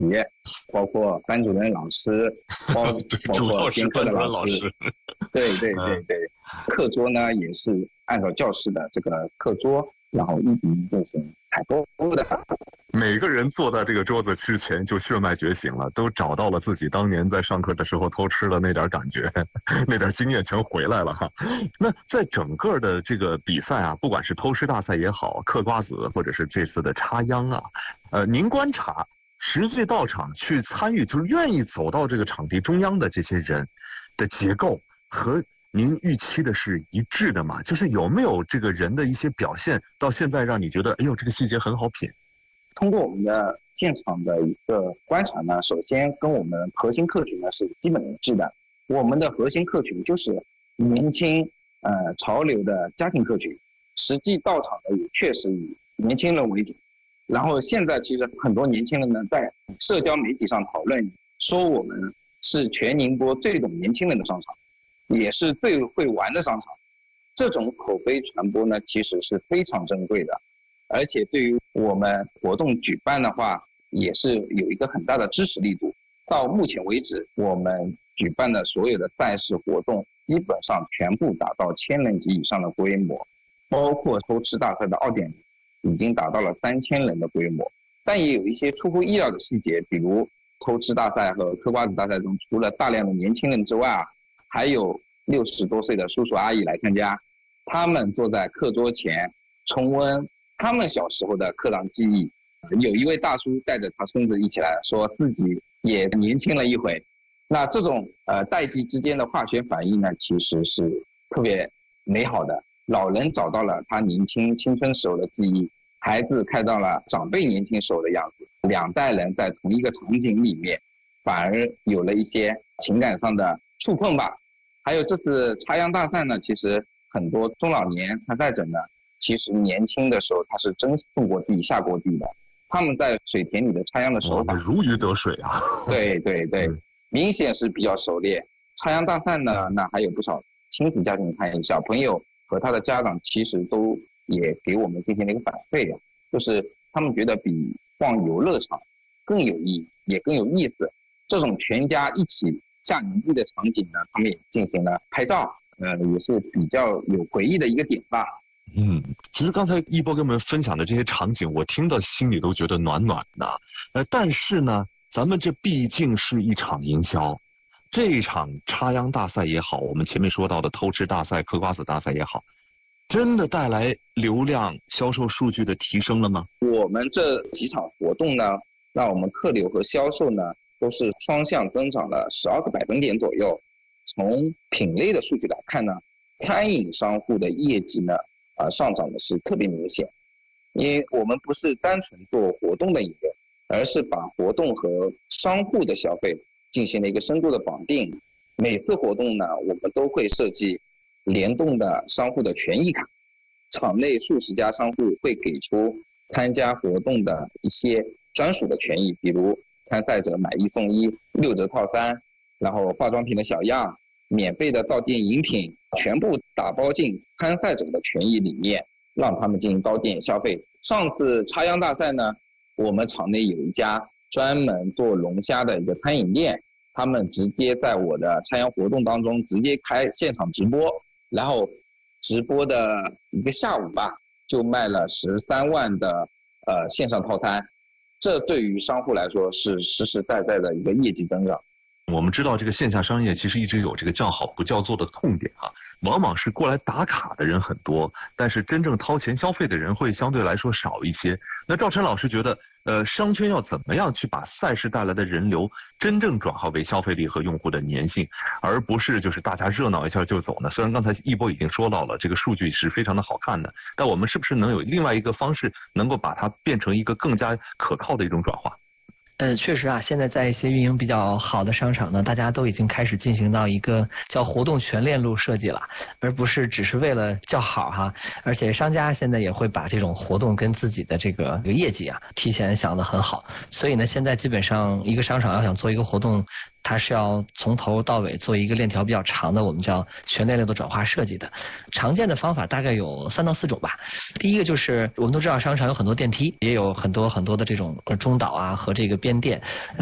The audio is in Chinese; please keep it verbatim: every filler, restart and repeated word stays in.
习，包括班主任老师，包包括监课的老师。对对对对，课桌呢也是按照教室的这个课桌，然后一比一进行采购的。 每个人坐在这个桌子之前就血脉觉醒了，都找到了自己当年在上课的时候偷吃的那点感觉，那点经验全回来了哈。那在整个的这个比赛啊，不管是偷吃大赛也好，嗑瓜子或者是这次的插秧啊，呃，您观察实际到场去参与，就是愿意走到这个场地中央的这些人的结构和您预期的是一致的吗？就是有没有这个人的一些表现，到现在让你觉得，哎呦，这个细节很好品？ 通过我们的现场的一个观察呢，首先跟我们核心客群呢是基本一致的。我们的核心客群就是年轻呃潮流的家庭客群，实际到场的也确实以年轻人为主。然后现在其实很多年轻人呢在社交媒体上讨论，说我们是全宁波最懂年轻人的商场，也是最会玩的商场。这种口碑传播呢，其实是非常珍贵的。而且对于我们活动举办的话，也是有一个很大的支持力度。到目前为止，我们举办的所有的赛事活动，基本上全部达到千人级以上的规模，包括偷吃大赛的 二点零 已经达到了三千人的规模。但也有一些出乎意料的细节，比如偷吃大赛和嗑瓜子大赛中，除了大量的年轻人之外啊，还有六十多岁的叔叔阿姨来参加，他们坐在课桌前重温他们小时候的课堂记忆。有一位大叔带着他孙子一起来，说自己也年轻了一回。那这种呃代际之间的化学反应呢，其实是特别美好的。老人找到了他年轻青春时候的记忆，孩子看到了长辈年轻时候的样子，两代人在同一个场景里面，反而有了一些情感上的触碰吧。还有这次插秧大赛呢，其实很多中老年参赛者呢，其实年轻的时候他是真种过地下过地的，他们在水田里的插秧的手法、 哦、如鱼得水啊。 对对对、嗯，明显是比较熟练。插秧大赛呢，那还有不少亲子家庭参与，小朋友和他的家长其实都也给我们进行了一个反馈啊，就是他们觉得比逛游乐场更有意义，也更有意思。这种全家一起下泥地的场景呢，他们也进行了拍照，呃，也是比较有回忆的一个典范。 嗯，其实刚才一波跟我们分享的这些场景，我听到心里都觉得暖暖的。呃，但是呢，咱们这毕竟是一场营销，这一场插秧大赛也好，我们前面说到的偷吃大赛、嗑瓜子大赛也好，真的带来流量销售数据的提升了吗？ 我们这几场活动呢，让我们客流和销售呢都是双向增长了十二个百分点左右。从品类的数据来看呢，餐饮商户的业绩呢啊上涨的是特别明显。因为我们不是单纯做活动的一个，而是把活动和商户的消费进行了一个深度的绑定。每次活动呢，我们都会设计联动的商户的权益卡，场内数十家商户会给出参加活动的一些专属的权益，比如参赛者买一送一、六折套餐，然后化妆品的小样、免费的到店饮品，全部打包进参赛者的权益里面，让他们进行到店消费。上次插秧大赛呢，我们场内有一家专门做龙虾的一个餐饮店，他们直接在我的插秧活动当中直接开现场直播，然后直播的一个下午吧，就卖了十三万的呃线上套餐，这对于商户来说是实实在在的一个业绩增长。 我们知道这个线下商业其实一直有这个叫好不叫座的痛点啊，往往是过来打卡的人很多，但是真正掏钱消费的人会相对来说少一些。那赵晨老师觉得，呃，商圈要怎么样去把赛事带来的人流真正转化为消费力和用户的粘性，而不是就是大家热闹一下就走呢？虽然刚才一波已经说到了这个数据是非常的好看的，但我们是不是能有另外一个方式，能够把它变成一个更加可靠的一种转化？ 呃，确实啊，现在在一些运营比较好的商场呢，大家都已经开始进行到一个叫活动全链路设计了，而不是只是为了叫好哈。而且商家现在也会把这种活动跟自己的这个这个业绩啊提前想得很好，所以呢，现在基本上一个商场要想做一个活动， 它是要从头到尾做一个链条比较长的，我们叫全链路的转化设计的。常见的方法大概有三到四种吧。第一个就是我们都知道商场有很多电梯，也有很多很多的这种中岛啊和这个边店。